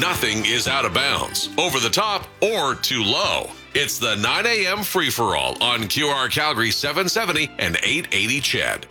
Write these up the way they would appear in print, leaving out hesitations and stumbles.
nothing is out of bounds, over the top, or too low. It's the 9 a.m. free-for-all on QR Calgary 770 and 880 CHED.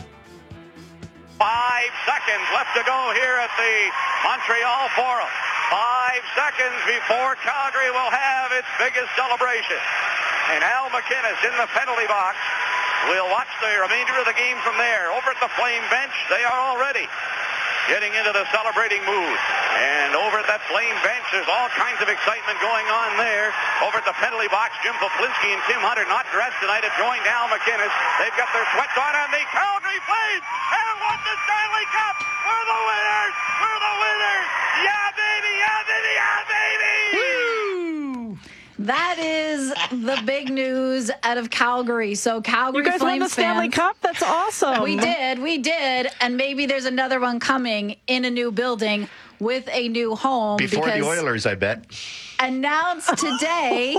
5 seconds left to go here at the Montreal Forum. 5 seconds before Calgary will have its biggest celebration. And Al MacInnis in the penalty box. We'll watch the remainder of the game from there. Over at the Flame bench, they are already getting into the celebrating mood. And over at that Flame bench, there's all kinds of excitement going on there. Over at the penalty box, Jim Poplinski and Tim Hunter, not dressed tonight, have joined Al MacInnis. They've got their sweats on, and the Calgary Flames have won the Stanley Cup. We're the winners! We're the winners! Yeah, baby! Yeah, baby! Yeah, baby! Woo! That is the big news out of Calgary. So Calgary Flames won the Stanley Cup? That's awesome. We did. And maybe there's another one coming in a new building with a new home. Before the Oilers, I bet. Announced today,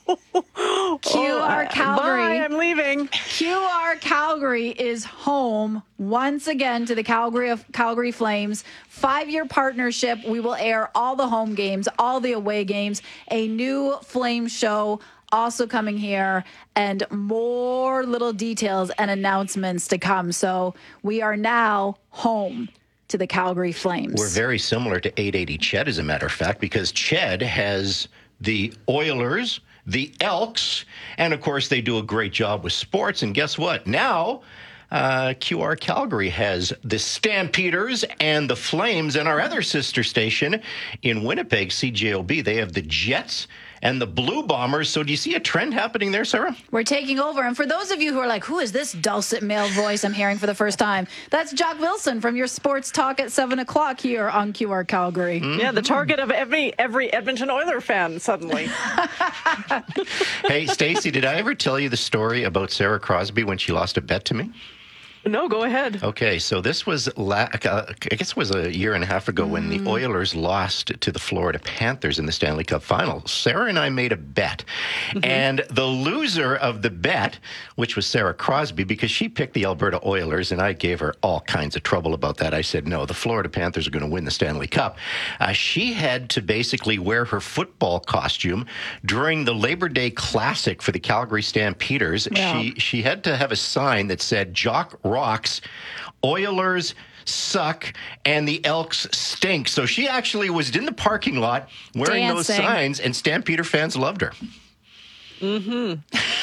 QR Calgary. Bye, I'm leaving. QR Calgary is home once again to the Calgary Flames. 5-year partnership. We will air all the home games, all the away games. A new Flame show also coming here, and more little details and announcements to come. So we are now home to the Calgary Flames. We're very similar to 880 CHED, as a matter of fact, because CHED has the Oilers, the Elks, and of course they do a great job with sports. And guess what? Now QR Calgary has the Stampeders and the Flames, and our other sister station in Winnipeg, CJOB, they have the Jets and the Blue Bombers. So do you see a trend happening there, Sarah? We're taking over. And for those of you who are like, who is this dulcet male voice I'm hearing for the first time? That's Jock Wilson from your sports talk at 7 o'clock here on QR Calgary. Mm-hmm. Yeah, the target of every Edmonton Oiler fan suddenly. Hey, Stacey, did I ever tell you the story about Sarah Crosby when she lost a bet to me? No, go ahead. Okay, so this was, I guess it was a year and a half ago when the Oilers lost to the Florida Panthers in the Stanley Cup Final. Sarah and I made a bet, and the loser of the bet, which was Sarah Crosby, because she picked the Alberta Oilers, and I gave her all kinds of trouble about that. I said, no, the Florida Panthers are going to win the Stanley Cup. She had to basically wear her football costume during the Labor Day Classic for the Calgary Stampeders. Yeah. She had to have a sign that said, Jock rocks, Oilers suck, and the Elks stink. So she actually was in the parking lot wearing those signs, and Stampeder fans loved her. Mm-hmm.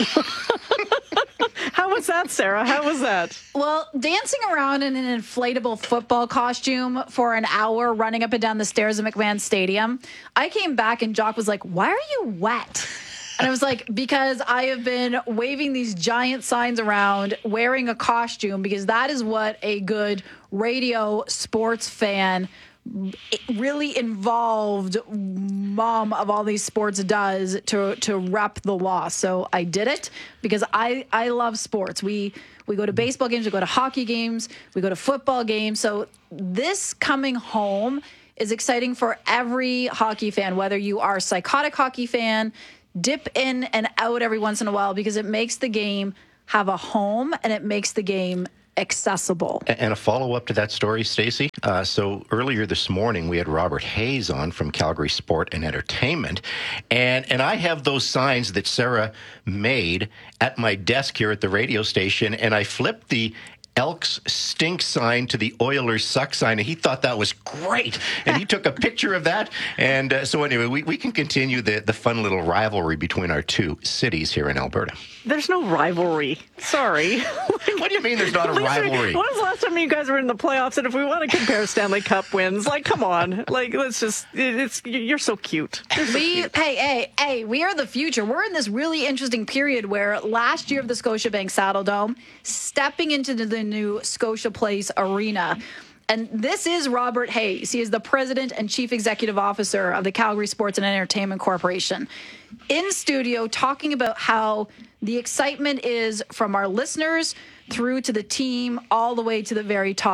How was that, Sarah? How was that? Well, dancing around in an inflatable football costume for an hour, running up and down the stairs of McMahon Stadium, I came back and Jock was like, why are you wet? And I was like, because I have been waving these giant signs around, wearing a costume, because that is what a good radio sports fan, really involved mom of all these sports does to rep the loss. So I did it because I love sports. We go to baseball games, we go to hockey games, we go to football games. So this coming home is exciting for every hockey fan, whether you are a psychotic hockey fan, dip in and out every once in a while, because it makes the game have a home and it makes the game accessible. And a follow-up to that story, Stacey. So earlier this morning, we had Robert Hayes on from Calgary Sport and Entertainment. And I have those signs that Sarah made at my desk here at the radio station. And I flipped the Elks stink sign to the Oilers suck sign, and he thought that was great. And he took a picture of that. And so anyway, we can continue the fun little rivalry between our two cities here in Alberta. There's no rivalry. Sorry. What do you mean there's not a rivalry? When was the last time you guys were in the playoffs? And if we want to compare Stanley Cup wins, like, come on. Like, let's just, you're so cute. You're so cute. Hey, we are the future. We're in this really interesting period where last year of the Scotiabank Saddle Dome, stepping into the new Scotia Place Arena. And this is Robert Hayes. He is the president and chief executive officer of the Calgary Sports and Entertainment Corporation. In studio, talking about how the excitement is from our listeners through to the team, all the way to the very top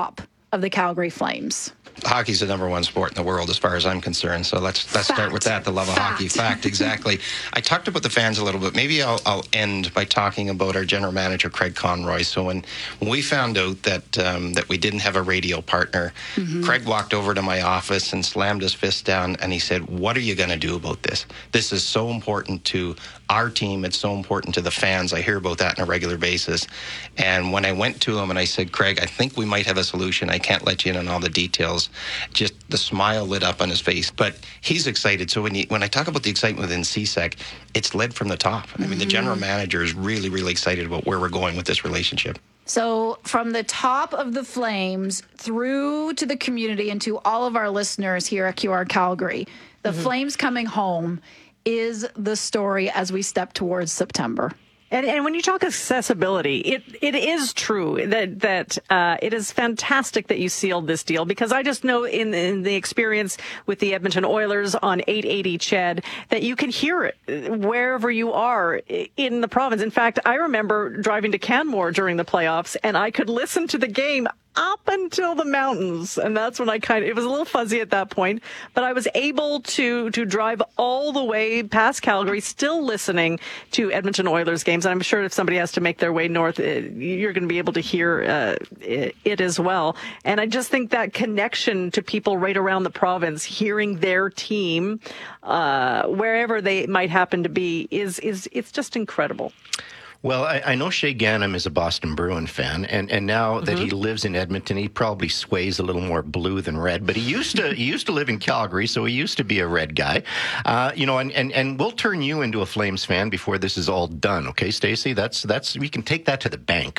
of the Calgary Flames? Hockey's the number one sport in the world as far as I'm concerned. So let's start with that, the love of hockey. Fact, exactly. I talked about the fans a little bit. Maybe I'll end by talking about our general manager, Craig Conroy. So when we found out that we didn't have a radio partner, Craig walked over to my office and slammed his fist down, and he said, "What are you going to do about this? This is so important to our team. It's so important to the fans. I hear about that on a regular basis." And when I went to him and I said, "Craig, I think we might have a solution. I can't let you in on all the details," just the smile lit up on his face. But he's excited. So when I talk about the excitement within CSEC, it's led from the top. I mean, the general manager is really, really excited about where we're going with this relationship. So from the top of the Flames through to the community and to all of our listeners here at QR Calgary, the Flames coming home is the story as we step towards September. And when you talk accessibility, it is true that it is fantastic that you sealed this deal, because I just know in the experience with the Edmonton Oilers on 880 CHED that you can hear it wherever you are in the province. In fact, I remember driving to Canmore during the playoffs, and I could listen to the game up until the mountains, and that's when it was a little fuzzy at that point, but I was able to drive all the way past Calgary, still listening to Edmonton Oilers games. And I'm sure if somebody has to make their way north, you're going to be able to hear it as well. And I just think that connection to people right around the province, hearing their team wherever they might happen to be, it's just incredible. Well, I know Shea Ganem is a Boston Bruin fan, and now that he lives in Edmonton, he probably sways a little more blue than red. But he used to live in Calgary, so he used to be a red guy. And we'll turn you into a Flames fan before this is all done. Okay, Stacey? That's we can take that to the bank.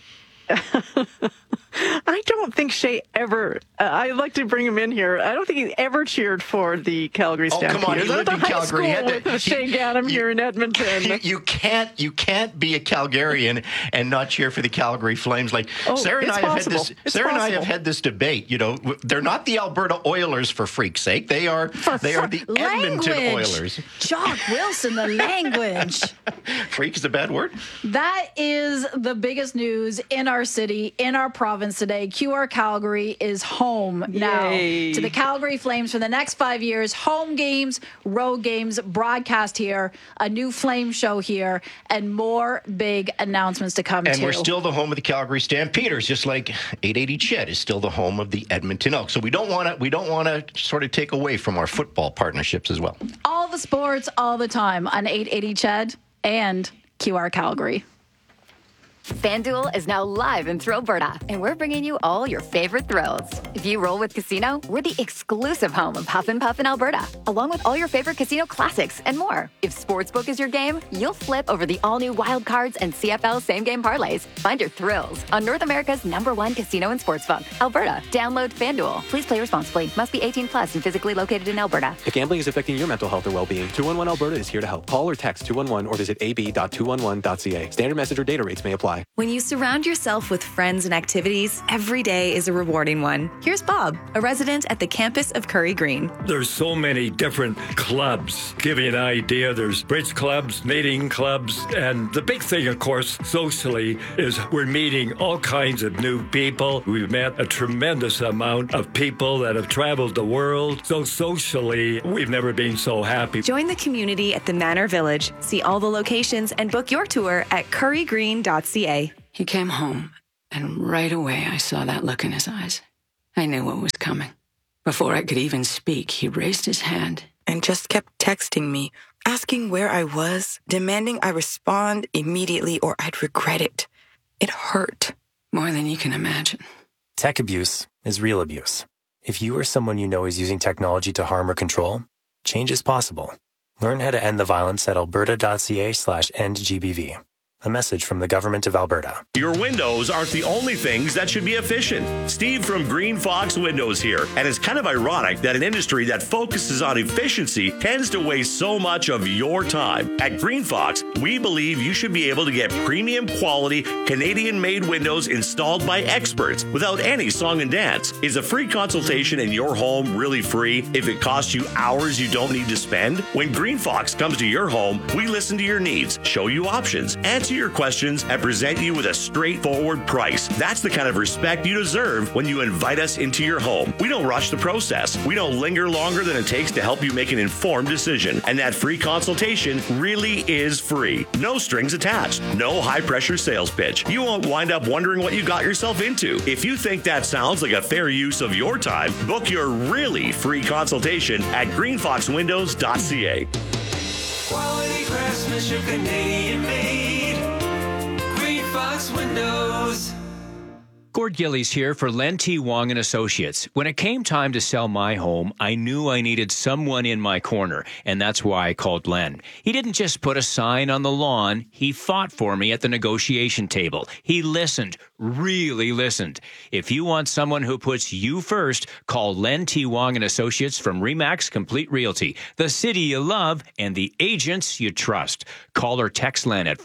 I don't think Shea ever, I'd like to bring him in here, I don't think he ever cheered for the Calgary Stampeders. Oh, come on, he lived in Calgary. With Shea Ganem here in Edmonton. You can't be a Calgarian and not cheer for the Calgary Flames. Like Sarah and I have had this debate. You know, they're not the Alberta Oilers, for freak's sake. They are the Edmonton Oilers. Jock Wilson, the language. Freak is a bad word. That is the biggest news in our city, in our province today. QR Calgary is home now to the Calgary Flames for the next 5 years. Home games, road games, broadcast here, a new Flame show here, and more big announcements to come. And we're still the home of the Calgary Stampeders, just like 880 CHED is still the home of the Edmonton Elks. So we don't want to sort of take away from our football partnerships as well. All the sports, all the time on 880 CHED and QR Calgary. FanDuel is now live in Thrillberta, and we're bringing you all your favorite thrills. If you roll with Casino, we're the exclusive home of Huff and Puff in Alberta, along with all your favorite casino classics and more. If Sportsbook is your game, you'll flip over the all-new Wild Cards and CFL same-game parlays. Find your thrills on North America's #1 casino and sportsbook, Alberta. Download FanDuel. Please play responsibly. Must be 18 plus and physically located in Alberta. If gambling is affecting your mental health or well-being, 211 Alberta is here to help. Call or text 211 or visit ab.211.ca. Standard message or data rates may apply. When you surround yourself with friends and activities, every day is a rewarding one. Here's Bob, a resident at the campus of Curry Green. There's so many different clubs. Give you an idea, there's bridge clubs, knitting clubs, and the big thing, of course, socially, is we're meeting all kinds of new people. We've met a tremendous amount of people that have traveled the world. So socially, we've never been so happy. Join the community at the Manor Village. See all the locations and book your tour at currygreen.ca. He came home, and right away I saw that look in his eyes. I knew what was coming. Before I could even speak, he raised his hand and just kept texting me, asking where I was, demanding I respond immediately or I'd regret it. It hurt. More than you can imagine. Tech abuse is real abuse. If you or someone you know is using technology to harm or control, change is possible. Learn how to end the violence at alberta.ca/endgbv. A message from the Government of Alberta. Your windows aren't the only things that should be efficient. Steve from Green Fox Windows here. And it's kind of ironic that an industry that focuses on efficiency tends to waste so much of your time. At Green Fox, we believe you should be able to get premium quality Canadian-made windows installed by experts without any song and dance. Is a free consultation in your home really free if it costs you hours you don't need to spend? When Green Fox comes to your home, we listen to your needs, show you options, answer answer your questions, and present you with a straightforward price. That's the kind of respect you deserve when you invite us into your home. We don't rush the process. We don't linger longer than it takes to help you make an informed decision. And that free consultation really is free. No strings attached. No high-pressure sales pitch. You won't wind up wondering what you got yourself into. If you think that sounds like a fair use of your time, book your really free consultation at greenfoxwindows.ca. Quality craftsmanship, Canadian made. Green Fox Windows. Gord Gillies here for Len T. Wong & Associates. When it came time to sell my home, I knew I needed someone in my corner, and that's why I called Len. He didn't just put a sign on the lawn. He fought for me at the negotiation table. He listened, really listened. If you want someone who puts you first, call Len T. Wong & Associates from RE/MAX Complete Realty, the city you love and the agents you trust. Call or text Len at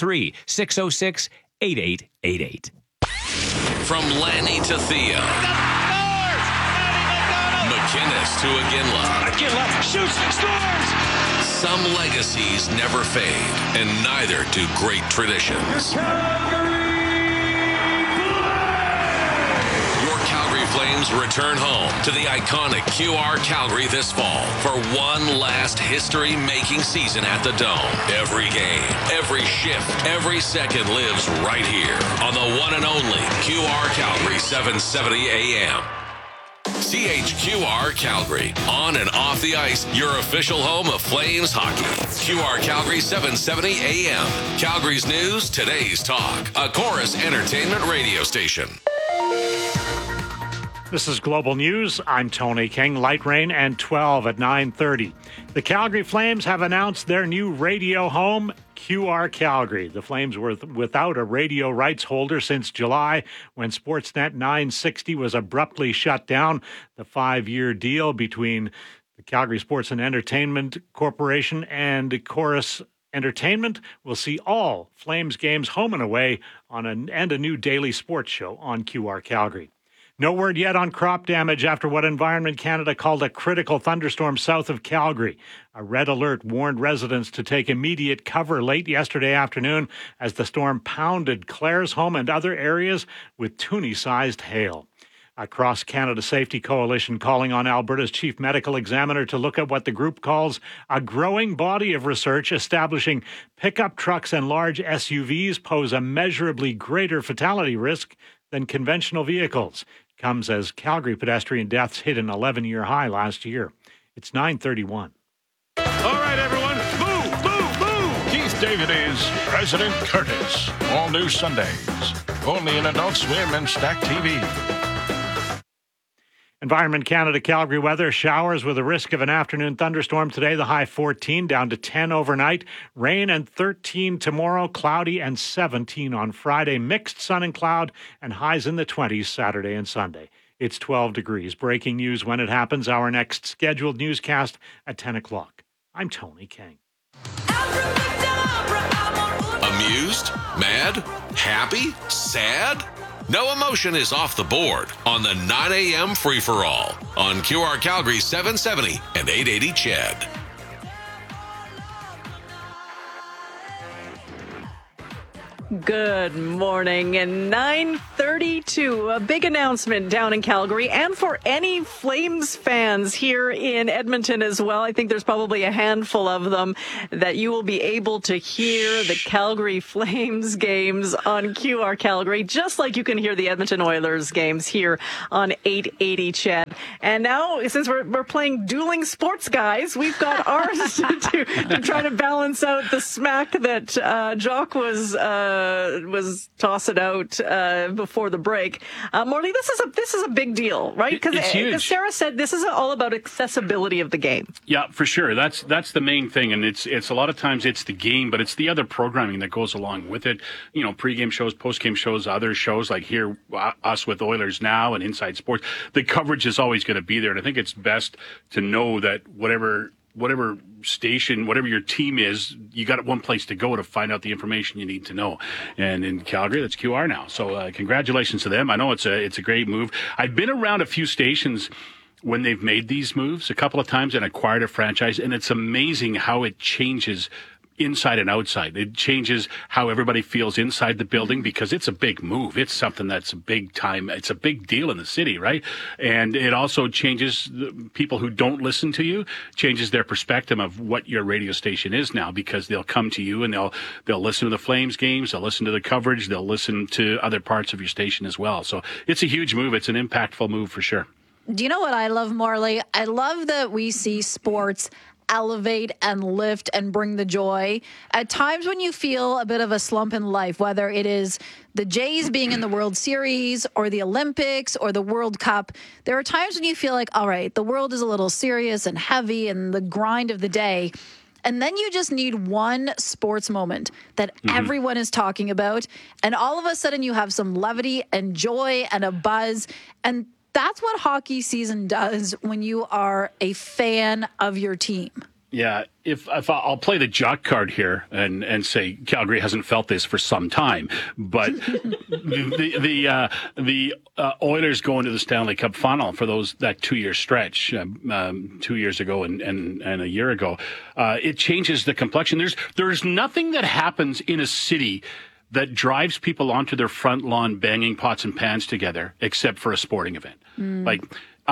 403-606-8888. From Lanny to Thea. McInnes to Iginla. Iginla shoots, scores! Some legacies never fade, and neither do great traditions. Your Calgary Flames return home to the iconic QR Calgary this fall for one last history-making season at the Dome. Every game, every shift, every second lives right here on the one and only QR Calgary 770 AM. CHQR Calgary, on and off the ice, your official home of Flames hockey. QR Calgary 770 AM. Calgary's news, today's talk. A Chorus Entertainment radio station. This is Global News. I'm Tony King. Light rain and 12 at 9:30. The Calgary Flames have announced their new radio home, QR Calgary. The Flames were without a radio rights holder since July when Sportsnet 960 was abruptly shut down. The 5-year deal between the Calgary Sports and Entertainment Corporation and Chorus Entertainment will see all Flames games home and away and a new daily sports show on QR Calgary. No word yet on crop damage after what Environment Canada called a critical thunderstorm south of Calgary. A red alert warned residents to take immediate cover late yesterday afternoon as the storm pounded Clare's home and other areas with Toonie-sized hail. A Cross Canada Safety Coalition calling on Alberta's chief medical examiner to look at what the group calls a growing body of research establishing pickup trucks and large SUVs pose a measurably greater fatality risk than conventional vehicles. Comes as Calgary pedestrian deaths hit an 11-year high last year. It's 9:31. All right, everyone, move, move, move! Keith David is President Curtis. All new Sundays. Only in Adult Swim and Stack TV. Environment Canada Calgary weather. Showers with a risk of an afternoon thunderstorm today. The high 14 down to 10 overnight. Rain and 13 tomorrow. Cloudy and 17 on Friday. Mixed sun and cloud and highs in the 20s Saturday and Sunday. It's 12 degrees. Breaking news when it happens. Our next scheduled newscast at 10 o'clock. I'm Tony King. Amused? Mad? Happy? Sad? No emotion is off the board on the 9 a.m. free-for-all on QR Calgary 770 and 880 CHED. Good morning. And 9:32, a big announcement down in Calgary and for any Flames fans here in Edmonton as well. I think there's probably a handful of them that you will be able to hear the Calgary Flames games on QR Calgary, just like you can hear the Edmonton Oilers games here on 880 CHED. And now, since we're playing dueling sports guys, we've got ours to try to balance out the smack that Jock was tossing out before the break. Morley, this is a big deal, right? Because as Sarah said, this is all about accessibility of the game. Yeah, for sure. That's the main thing, and it's a lot of times it's the game, but it's the other programming that goes along with it. You know, pregame shows, postgame shows, other shows like here, us with Oilers Now and Inside Sports. The coverage is always going to be there, and I think it's best to know that whatever station, whatever your team is, you got one place to go to find out the information you need to know. And in Calgary, that's QR Now. So congratulations to them. I know it's a great move. I've been around a few stations when they've made these moves a couple of times and acquired a franchise, and it's amazing how it changes inside and outside. It changes how everybody feels inside the building because it's a big move. It's something that's a big time. It's a big deal in the city, right? And it also changes the people who don't listen to you, changes their perspective of what your radio station is now, because they'll come to you and they'll listen to the Flames games, they'll listen to the coverage, they'll listen to other parts of your station as well. So it's a huge move. It's an impactful move for sure. Do you know what I love, Morley? I love that we see sports elevate and lift and bring the joy. At times when you feel a bit of a slump in life, whether it is the Jays being in the World Series or the Olympics or the World Cup, there are times when you feel like, all right, the world is a little serious and heavy and the grind of the day. And then you just need one sports moment that everyone is talking about. And all of a sudden you have some levity and joy and a buzz. And that's what hockey season does when you are a fan of your team. Yeah, if I'll play the jock card here and say Calgary hasn't felt this for some time, but the Oilers going to the Stanley Cup final for that 2-year stretch 2 years ago and a year ago, it changes the complexion. There's nothing that happens in a city that drives people onto their front lawn banging pots and pans together, except for a sporting event. Like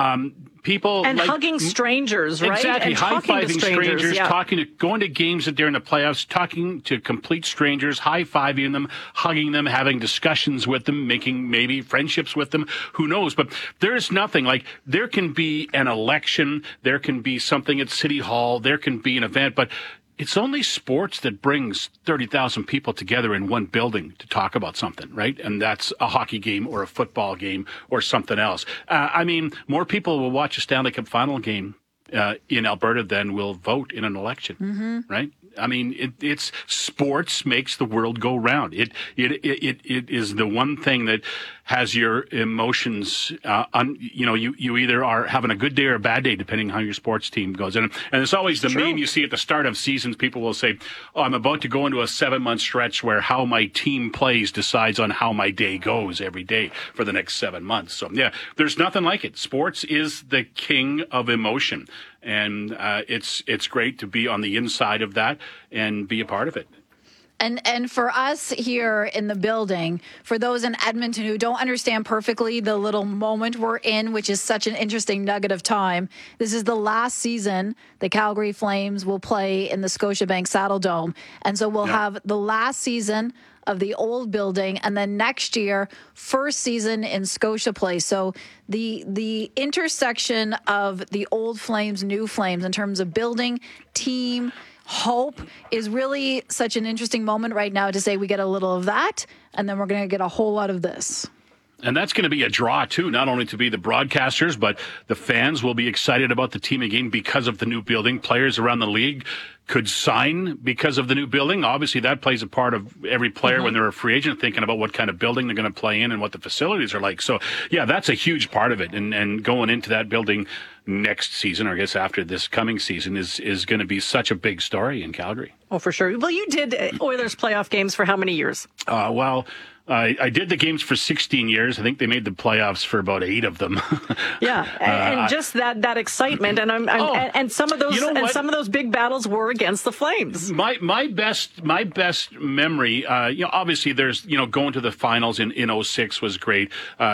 people and hugging strangers, right? Exactly, and high-fiving strangers, yeah. Going to games that they're in the playoffs, talking to complete strangers, high-fiving them, hugging them, having discussions with them, making maybe friendships with them. Who knows? But there's nothing like there can be an election, there can be something at City Hall, there can be an event, but it's only sports that brings 30,000 people together in one building to talk about something, right? And that's a hockey game or a football game or something else. I mean, more people will watch a Stanley Cup final game in Alberta than will vote in an election, right? I mean, it's sports makes the world go round. It is the one thing that has your emotions. You either are having a good day or a bad day, depending on how your sports team goes. And it's always the meme you see at the start of seasons. People will say, "Oh, I'm about to go into a 7-month stretch where how my team plays decides on how my day goes every day for the next 7 months." So yeah, there's nothing like it. Sports is the king of emotion. And it's great to be on the inside of that and be a part of it. And for us here in the building, for those in Edmonton who don't understand perfectly the little moment we're in, which is such an interesting nugget of time, this is the last season the Calgary Flames will play in the Scotiabank Saddledome. And so we'll have the last season of the old building, and then next year, first season in Scotia Place. So the intersection of the old Flames, new Flames, in terms of building, team, hope, is really such an interesting moment right now to say we get a little of that, and then we're going to get a whole lot of this. And that's going to be a draw, too, not only to be the broadcasters, but the fans will be excited about the team again because of the new building. Players around the league could sign because of the new building. Obviously, that plays a part of every player when they're a free agent, thinking about what kind of building they're going to play in and what the facilities are like. So, yeah, that's a huge part of it. And going into that building next season, or I guess after this coming season, is going to be such a big story in Calgary. Oh, for sure. Well, you did Oilers playoff games for how many years? I did the games for 16 years. I think they made the playoffs for about 8 of them. Yeah, and just that excitement, and some of those some of those big battles were against the Flames. My best memory, obviously there's going to the finals in 06 was great.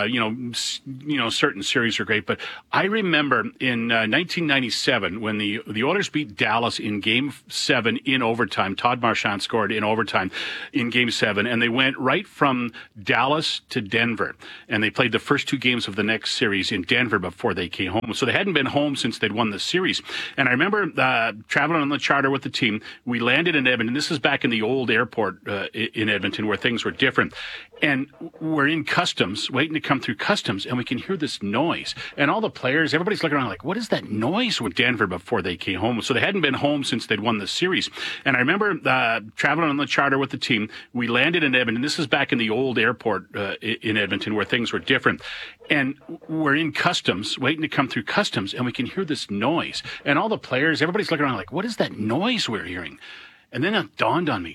Certain series were great, but I remember in 1997 when the Oilers beat Dallas in Game 7 in overtime. Todd Marchand scored in overtime in Game 7, and they went right from Dallas to Denver, and they played the first 2 games of the next series in Denver before they came home. So they hadn't been home since they'd won the series. And I remember traveling on the charter with the team. We landed in Edmonton. This is back in the old airport in Edmonton where things were different. And we're in customs, waiting to come through customs, and we can hear this noise. And all the players, everybody's looking around like, what is that noise with Denver before they came home? So they hadn't been home since they'd won the series. And I remember traveling on the charter with the team. We landed in Edmonton. This is back in the old airport in Edmonton where things were different. And we're in customs, waiting to come through customs, and we can hear this noise. And all the players, everybody's looking around like, what is that noise we're hearing? And then it dawned on me,